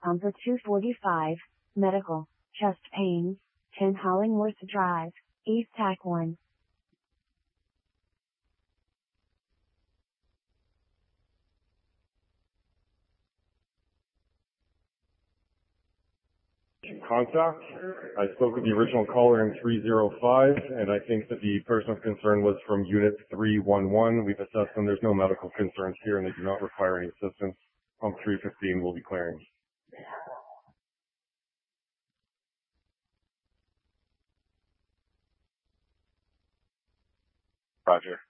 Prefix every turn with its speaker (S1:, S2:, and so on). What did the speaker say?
S1: Comfort 245, Medical, Chest Pains, 10 Hollingworth Drive, East Tack 1.
S2: Contact. I spoke with the original caller in 305, and I think that the person of concern was from Unit 311. We've assessed them. There's no medical concerns here, and they do not require any assistance. Pump 315 will be clearing.
S3: Roger.